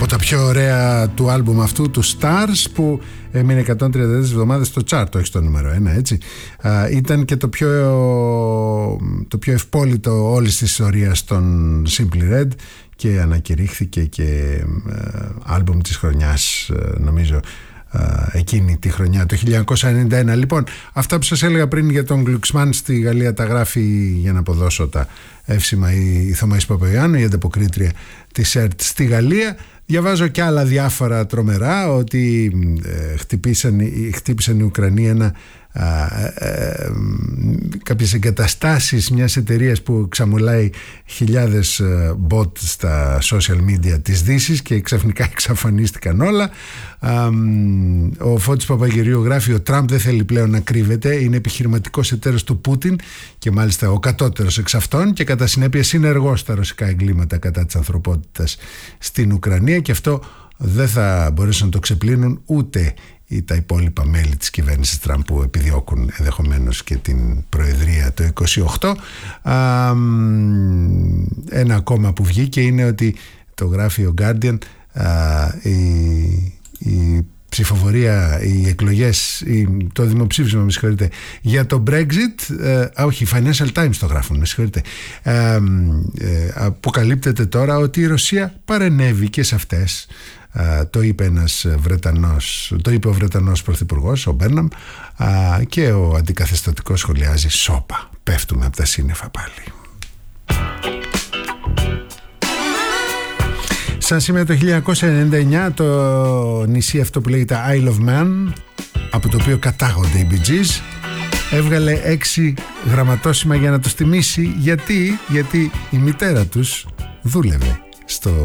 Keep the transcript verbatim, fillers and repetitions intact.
από τα πιο ωραία του άλμπουμ αυτού, του Stars, που έμεινε εκατόν τριάντα τέσσερις εβδομάδες στο chart, όχι στο νούμερο ένα, έτσι. Α, ήταν και το πιο, το πιο ευπόλυτο όλης της ιστορίας των Simply Red και ανακηρύχθηκε και άλμπουμ της χρονιάς, νομίζω, εκείνη τη χρονιά, το χίλια εννιακόσια ενενήντα ένα. Λοιπόν, αυτά που σας έλεγα πριν για τον Glucksmann στη Γαλλία τα γράφει, για να αποδώσω τα εύσημα, η Θωμαής Παπαϊωάννου, η ανταποκρίτρια της ΕΡΤ στη Γαλλία. Διαβάζω και άλλα διάφορα τρομερά, ότι ε, χτύπησαν, χτύπησαν οι Ουκρανοί ένα, α, ε, κάποιες εγκαταστάσεις μιας εταιρείας που ξαμολάει χιλιάδες ε, bot στα social media της Δύσης και ξαφνικά εξαφανίστηκαν όλα. Α, ο Φώτης Παπαγεωργίου γράφει: ο Τραμπ δεν θέλει πλέον να κρύβεται, είναι επιχειρηματικός εταίρος του Πούτιν και μάλιστα ο κατώτερος εξ αυτών και κατά συνέπεια συνεργός στα ρωσικά εγκλήματα κατά της ανθρωπότητας στην Ουκρανία, και αυτό δεν θα μπορέσουν να το ξεπλύνουν ούτε τα υπόλοιπα μέλη της κυβέρνησης Τραμπ που επιδιώκουν ενδεχομένως και την προεδρία το είκοσι οκτώ. Α, ένα ακόμα που βγήκε είναι ότι, το γράφει ο Guardian, α, η, η ψηφοφορία, οι εκλογές, η, το δημοψήφισμα, με συγχωρείτε, για το Brexit, ε, όχι, Financial Times το γράφουν, με συγχωρείτε, ε, ε, αποκαλύπτεται τώρα ότι η Ρωσία παρενέβη και σε αυτές. Uh, το είπε ένας Βρετανός, το είπε ο Βρετανός πρωθυπουργός, ο Μπέρναμ, uh, και ο αντικαθεστωτικός σχολιάζει: σόπα, πέφτουμε από τα σύννεφα πάλι. Σαν σήμερα το χίλια εννιακόσια ενενήντα εννιά, το νησί αυτό που λέγεται Isle of Man, από το οποίο κατάγονται οι Bee Gees, έβγαλε έξι γραμματόσημα για να τους τιμήσει. Γιατί, γιατί η μητέρα τους δούλευε στο